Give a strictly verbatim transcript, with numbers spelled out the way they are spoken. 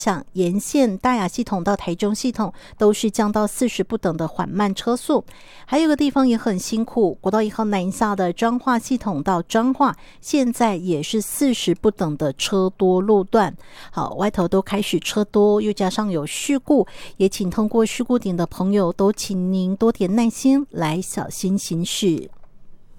像沿线大雅系统到台中系统都是降到四十不等的缓慢车速。还有个地方也很辛苦，国道一号南下的彰化系统到彰化现在也是四十不等的车多路段。好，外头都开始车多，又加上有事故，也请通过事故点的朋友都请您多点耐心来小心行驶。